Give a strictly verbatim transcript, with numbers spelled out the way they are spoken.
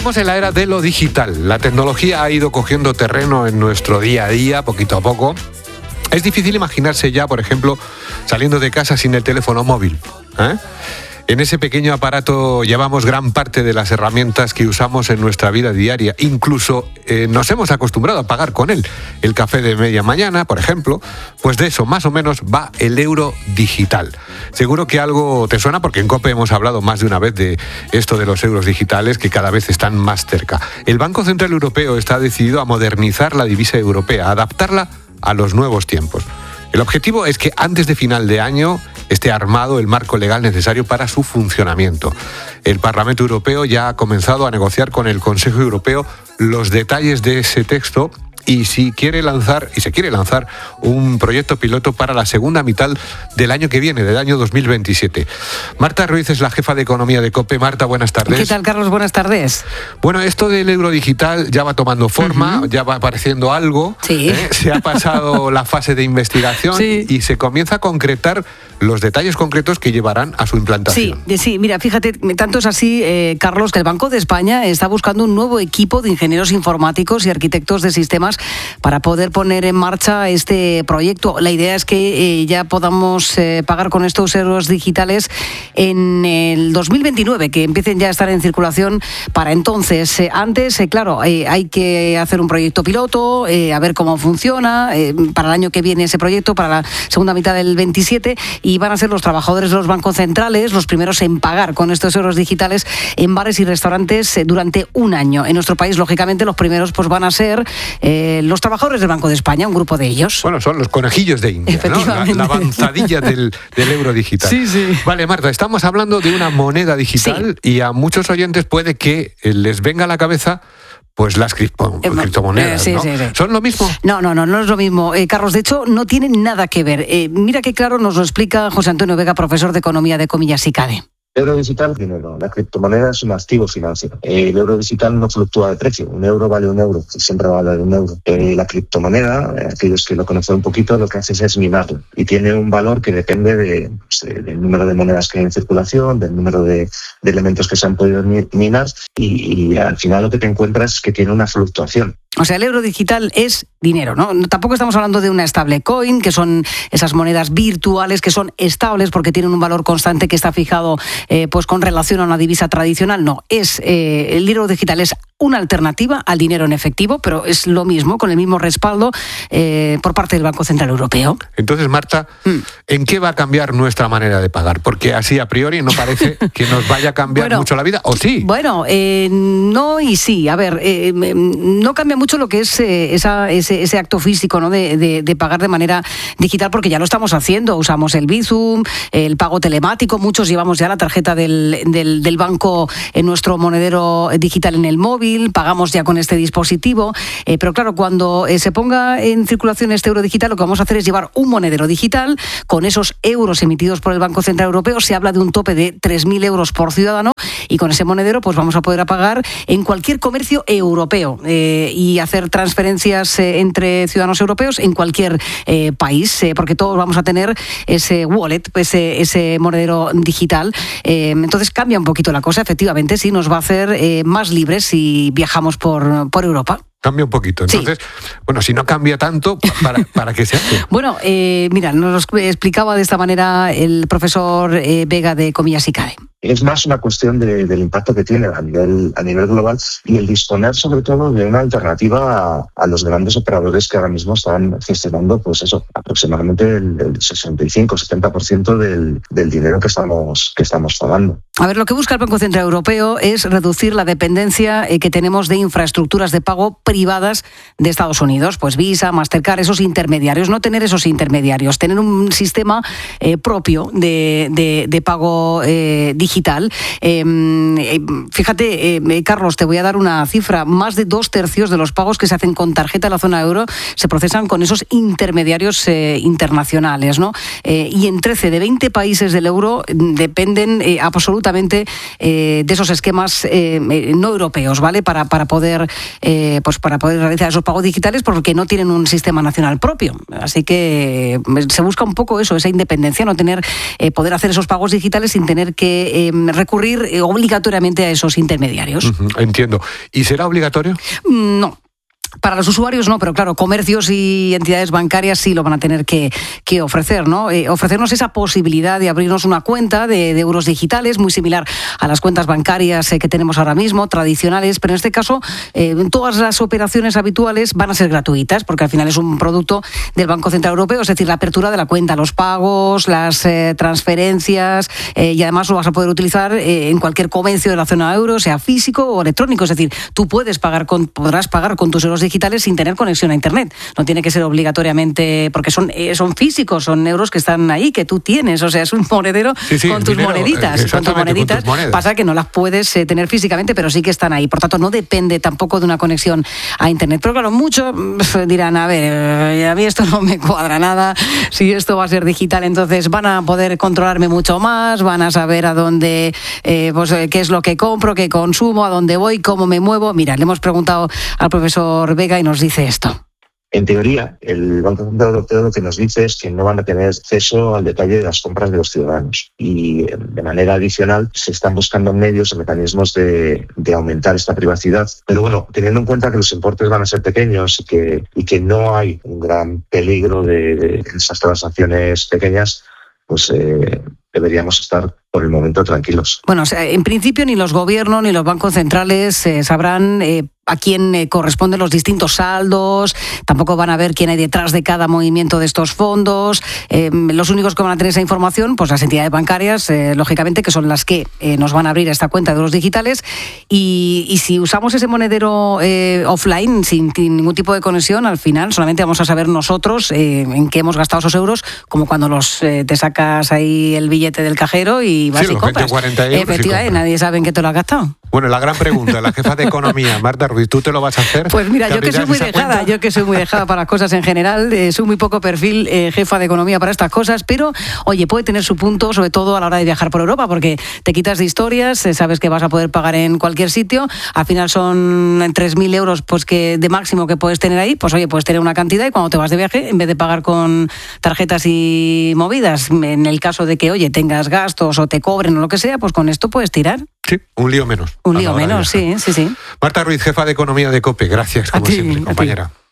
Estamos en la era de lo digital. La tecnología ha ido cogiendo terreno en nuestro día a día, poquito a poco. Es difícil imaginarse ya, por ejemplo, saliendo de casa sin el teléfono móvil, ¿eh? En ese pequeño aparato llevamos gran parte de las herramientas que usamos en nuestra vida diaria. Incluso eh, nos hemos acostumbrado a pagar con él. El café de media mañana, por ejemplo, pues de eso más o menos va el euro digital. Seguro que algo te suena porque en COPE hemos hablado más de una vez de esto de los euros digitales que cada vez están más cerca. El Banco Central Europeo está decidido a modernizar la divisa europea, a adaptarla a los nuevos tiempos. El objetivo es que antes de final de año esté armado el marco legal necesario para su funcionamiento. El Parlamento Europeo ya ha comenzado a negociar con el Consejo Europeo los detalles de ese texto y si quiere lanzar y se quiere lanzar un proyecto piloto para la segunda mitad del año que viene, del año dos mil veintisiete. Marta Ruiz es la jefa de economía de COPE. Marta, buenas tardes. ¿Qué tal, Carlos? Buenas tardes. Bueno, esto del euro digital ya va tomando forma, uh-huh. ya va apareciendo algo. Sí. ¿eh? Se ha pasado la fase de investigación sí. y se comienza a concretar los detalles concretos que llevarán a su implantación. Sí, sí, mira, fíjate, tanto es así, eh, Carlos, que el Banco de España está buscando un nuevo equipo de ingenieros informáticos y arquitectos de sistemas para poder poner en marcha este proyecto. La idea es que eh, ya podamos eh, pagar con estos euros digitales en el dos mil veintinueve, que empiecen ya a estar en circulación para entonces. Eh, antes, eh, claro, eh, hay que hacer un proyecto piloto, eh, a ver cómo funciona, eh, para el año que viene ese proyecto, para la segunda mitad del veintisiete, y van a ser los trabajadores de los bancos centrales los primeros en pagar con estos euros digitales en bares y restaurantes eh, durante un año. En nuestro país, lógicamente, los primeros pues van a ser eh, los trabajadores del Banco de España, un grupo de ellos. Bueno, son los conejillos de India, ¿no? La, la avanzadilla del, del euro digital. Sí, sí. Vale, Marta, estamos hablando de una moneda digital sí. y a muchos oyentes puede que les venga a la cabeza pues las cripto, eh, criptomonedas, eh, sí, ¿no? Sí, sí. ¿Son lo mismo? No, no, no, no es lo mismo. Eh, Carlos, de hecho, no tienen nada que ver. Eh, mira que claro nos lo explica José Antonio Vega, profesor de Economía de Comillas y CADE. El euro digital, dinero. La criptomoneda es un activo financiero. El euro digital no fluctúa de precio. Un euro vale un euro y siempre va a valer un euro. Eh, la criptomoneda, aquellos que lo conocen un poquito, lo que hace es minarlo. Y tiene un valor que depende de, pues, del número de monedas que hay en circulación, del número de, de elementos que se han podido minar. Y, y al final lo que te encuentras es que tiene una fluctuación. O sea, el euro digital es dinero, ¿no? Tampoco estamos hablando de una stablecoin, que son esas monedas virtuales que son estables porque tienen un valor constante que está fijado eh, pues con relación a una divisa tradicional. No, es eh, el dinero digital es una alternativa al dinero en efectivo, pero es lo mismo, con el mismo respaldo eh, por parte del Banco Central Europeo. Entonces, Marta, mm. ¿en qué va a cambiar nuestra manera de pagar? Porque así a priori no parece que nos vaya a cambiar bueno, mucho la vida, ¿o sí? Bueno, eh, no y sí. A ver, eh, no cambia mucho lo que es eh, esa, ese, ese acto físico, ¿no? de, de, de pagar de manera digital, porque ya lo estamos haciendo. Usamos el Bizum, el pago telemático, muchos llevamos ya la tarjeta del, del, del banco en nuestro monedero digital en el móvil, pagamos ya con este dispositivo, eh, pero claro, cuando eh, se ponga en circulación este euro digital, lo que vamos a hacer es llevar un monedero digital con esos euros emitidos por el Banco Central Europeo. Se habla de un tope de tres mil euros por ciudadano y con ese monedero pues vamos a poder pagar en cualquier comercio europeo eh, y hacer transferencias eh, entre ciudadanos europeos en cualquier eh, país, eh, porque todos vamos a tener ese wallet, pues, ese, ese monedero digital. Eh, entonces cambia un poquito la cosa, efectivamente, sí, nos va a hacer eh, más libres si viajamos por, por Europa. Cambia un poquito. Entonces, sí. bueno, si no cambia tanto, ¿para, para qué se hace? Bueno, eh, mira, nos lo explicaba de esta manera el profesor eh, Vega de Comillas y CADE. Es más una cuestión de, del impacto que tiene a nivel, a nivel global y el disponer sobre todo de una alternativa a, a los grandes operadores que ahora mismo están gestionando pues eso, aproximadamente el, el sesenta y cinco a setenta por ciento del, del dinero que estamos, que estamos pagando. A ver, lo que busca el Banco Central Europeo es reducir la dependencia eh, que tenemos de infraestructuras de pago privadas de Estados Unidos, pues Visa, Mastercard, esos intermediarios, no tener esos intermediarios, tener un sistema eh, propio de, de, de pago eh, digital. Digital. Eh, eh, fíjate, eh, Carlos, te voy a dar una cifra. Más de dos tercios de los pagos que se hacen con tarjeta de la zona euro se procesan con esos intermediarios eh, internacionales, ¿no? Eh, y en trece de veinte países del euro dependen eh, absolutamente absolutamente eh, de esos esquemas eh, no europeos, ¿vale? Para, para poder eh, pues para poder realizar esos pagos digitales, porque no tienen un sistema nacional propio. Así que eh, se busca un poco eso, esa independencia, no tener eh, poder hacer esos pagos digitales sin tener que eh, recurrir eh, obligatoriamente a esos intermediarios. Uh-huh, entiendo. ¿Y será obligatorio? No. Para los usuarios no, pero claro, comercios y entidades bancarias sí lo van a tener que, que ofrecer, ¿no? Eh, ofrecernos esa posibilidad de abrirnos una cuenta de, de euros digitales, muy similar a las cuentas bancarias eh, que tenemos ahora mismo, tradicionales, pero en este caso eh, todas las operaciones habituales van a ser gratuitas, porque al final es un producto del Banco Central Europeo, es decir, la apertura de la cuenta, los pagos, las eh, transferencias, eh, y además lo vas a poder utilizar eh, en cualquier comercio de la zona euro, sea físico o electrónico, es decir, tú puedes pagar con, podrás pagar con tus euros digitales sin tener conexión a internet. No tiene que ser obligatoriamente, porque son, eh, son físicos, son euros que están ahí, que tú tienes, o sea, es un monedero sí, sí, con, tus dinero, moneditas, con tus moneditas. Con tus monedas. Pasa que no las puedes eh, tener físicamente, pero sí que están ahí. Por tanto, no depende tampoco de una conexión a internet. Pero claro, muchos dirán, a ver, eh, a mí esto no me cuadra nada, si esto va a ser digital, entonces van a poder controlarme mucho más, van a saber a dónde, eh, pues eh, qué es lo que compro, qué consumo, a dónde voy, cómo me muevo. Mira, le hemos preguntado al profesor Vega y nos dice esto. En teoría, el Banco Central Europeo lo que nos dice es que no van a tener acceso al detalle de las compras de los ciudadanos. Y de manera adicional se están buscando medios o mecanismos de, de aumentar esta privacidad. Pero bueno, teniendo en cuenta que los importes van a ser pequeños y que, y que no hay un gran peligro de, de esas transacciones pequeñas, pues eh, deberíamos estar por el momento tranquilos. Bueno, o sea, en principio ni los gobiernos ni los bancos centrales eh, sabrán eh, a quién eh, corresponden los distintos saldos, tampoco van a ver quién hay detrás de cada movimiento de estos fondos. Eh, los únicos que van a tener esa información, pues las entidades bancarias, eh, lógicamente, que son las que eh, nos van a abrir esta cuenta de euros digitales. Y, y si usamos ese monedero eh, offline, sin, sin ningún tipo de conexión, al final solamente vamos a saber nosotros eh, en qué hemos gastado esos euros, como cuando los eh, te sacas ahí el billete del cajero y vas sí, y compras. veinte, cuarenta euros Efectivamente, y nadie sabe en qué te lo has gastado. Bueno, la gran pregunta, la jefa de Economía, Marta Ruiz, ¿tú te lo vas a hacer? Pues mira, yo que soy muy dejada, cuenta? yo que soy muy dejada para las cosas en general, eh, soy muy poco perfil eh, jefa de Economía para estas cosas, pero oye, puede tener su punto, sobre todo a la hora de viajar por Europa, porque te quitas de historias, eh, sabes que vas a poder pagar en cualquier sitio, al final son tres mil euros pues que de máximo que puedes tener ahí, pues oye, puedes tener una cantidad y cuando te vas de viaje, en vez de pagar con tarjetas y movidas, en el caso de que, oye, tengas gastos o te cobren o lo que sea, pues con esto puedes tirar. Sí, un lío menos. Un lío menos, sí, sí, sí. Marta Ruiz, jefa de Economía de COPE, gracias como a ti, siempre, compañera.